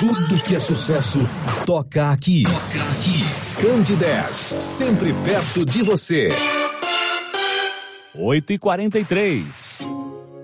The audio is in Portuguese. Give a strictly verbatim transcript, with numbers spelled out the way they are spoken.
Tudo que é sucesso, toca aqui. Toca aqui. Candidez, sempre perto de você. oito e quarenta e três.